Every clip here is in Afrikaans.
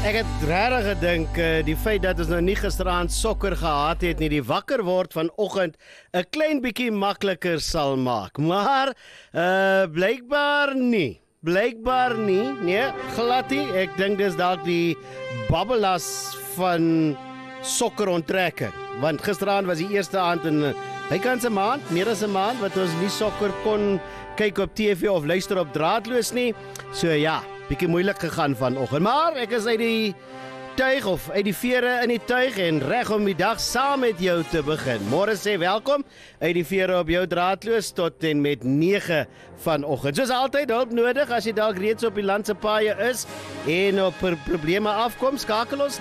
Ek het regtig gedink die feit dat ons nou nie gisteraand sokker gehad het nie, die wakker word vanoggend 'n klein bietjie makliker sal maak. Maar blykbaar nie. Nee, glad nie. Ek dink dis dalk die babbelas van sokkeronttrekking. Want gisteraand was die eerste aand in bykans 'n maand, meer as 'n maand wat ons nie sokker kon kyk op TV of luister op draadloos nie. So ja, bietjie moeilik gegaan vanoggend, maar ek is uit die tuig of uit die vere in die tuig en reg om die dag saam met jou te begin. Môre sê welkom uit die vere op jou draadloos tot en met 9 vanoggend. Soos altyd hulp nodig as jy dalk reeds op die land se paaie is en op probleme afkom, skakel ons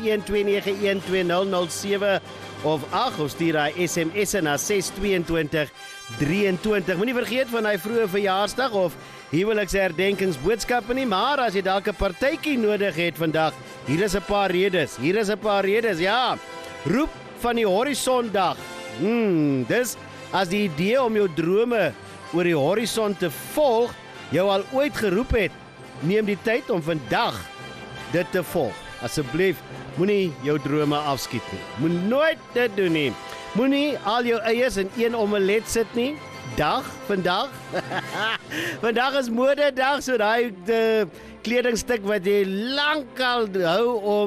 0612912007 of 8 of stuur hy SMS na 62223. Moenie vergeet van hy vroeë verjaarsdag of huweliksherdenkingsboodskappe nie, maar as jy dalk 'n partytjie nodig het vandag, hier is 'n paar redes. Ja, roep van die horisondag. Dis as die idee om jou drome oor die horison te volg jou al ooit geroep het, neem die tyd om vandag dit te volg. Asseblief, moenie jou drome afskiet nie. Moet nooit dit doen nie. Moenie al jou eiers in een omelet sit nie. Vandag vandag is modedag, so daai kledingstuk wat jy lankal hou om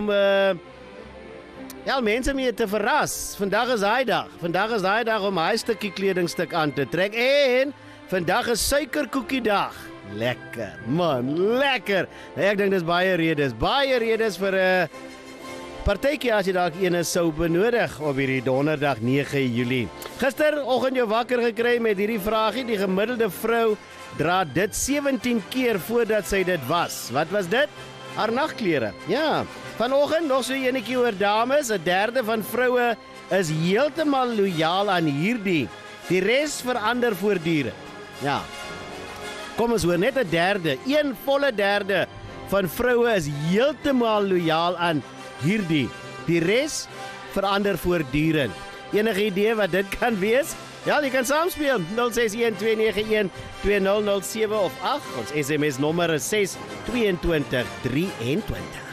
mense mee te verras. Vandag is daai dag om hy stukkie kledingstuk aan te trek en vandag is suikerkoekiedag. Lekker, man, lekker. Ek dink dis baie redes vir 'n partytjie as jy dalk ene sou benodig op hierdie donderdag 9 Julie. Gisteroggend jou wakker gekry met hierdie vraagie, die gemiddelde vrou dra dit 17 keer voordat sy dit was. Wat was dit? Haar nagklere. Ja, vanoggend nog so enetjie oor dames, 1/3 van vroue is heeltemal lojaal aan hierdie. Die res verander voortdurend. Ja. Kom ons hoor net 1/3, 1 volle derde van vroue is heeltemal lojaal aan hierdie. Die res verander voortdurend. Enige idee wat dit kan wees? Ja, jy kan saamspeel. 0612912007 of 8. Ons SMS nommer is 62223.